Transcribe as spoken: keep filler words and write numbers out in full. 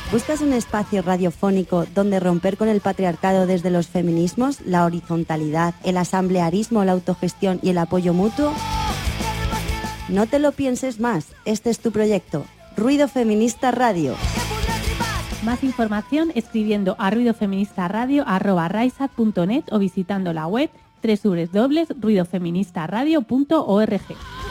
¿Buscas un espacio radiofónico donde romper con el patriarcado desde los feminismos, la horizontalidad, el asamblearismo, la autogestión y el apoyo mutuo? No te lo pienses más, este es tu proyecto, Ruido Feminista Radio. Más información escribiendo a ruidofeministaradio arroba raisat punto net o visitando la web doble u doble u doble u punto ruidofeministaradio punto org.